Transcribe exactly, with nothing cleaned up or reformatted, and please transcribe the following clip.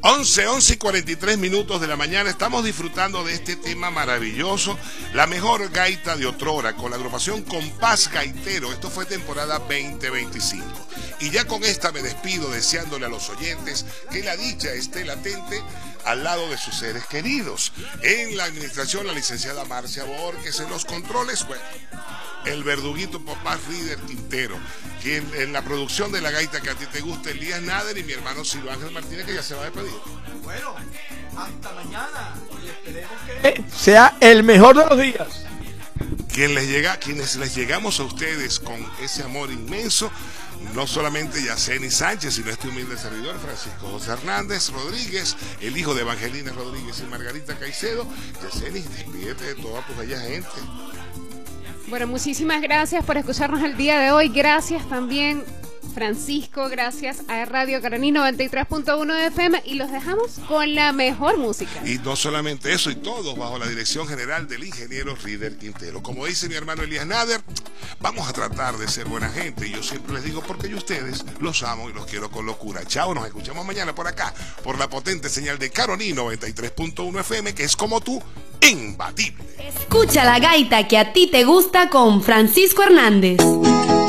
once, once y cuarenta y tres minutos de la mañana. Estamos disfrutando de este tema maravilloso, la mejor gaita de otrora, con la agrupación Compás Gaitero. Esto fue temporada veinte veinticinco. Y ya con esta me despido, deseándole a los oyentes que la dicha esté latente al lado de sus seres queridos. En la administración, la licenciada Marcia Borges. En los controles, bueno, el verduguito papá Rider Quintero. Quien en la producción de la gaita que a ti te gusta, Elías Nader, y mi hermano Silvio Ángel Martínez, que ya se va a despedir. Bueno, hasta mañana. Y esperemos que sea el mejor de los días. Quien les llega, quienes les llegamos a ustedes con ese amor inmenso, no solamente Yaceni Sánchez, sino este humilde servidor, Francisco José Hernández Rodríguez, el hijo de Evangelina Rodríguez y Margarita Caicedo. Yaceni, despídete de toda tu bella gente. Bueno, muchísimas gracias por escucharnos el día de hoy. Gracias también, Francisco, gracias a Radio Caraní noventa y tres punto uno F M, y los dejamos con la mejor música. Y no solamente eso, y todos bajo la dirección general del ingeniero Rider Quintero. Como dice mi hermano Elías Nader, vamos a tratar de ser buena gente, y yo siempre les digo, porque yo a ustedes los amo y los quiero con locura. Chao, nos escuchamos mañana por acá, por la potente señal de Caraní noventa y tres punto uno F M, que es como tú, imbatible. Escucha la gaita que a ti te gusta con Francisco Hernández.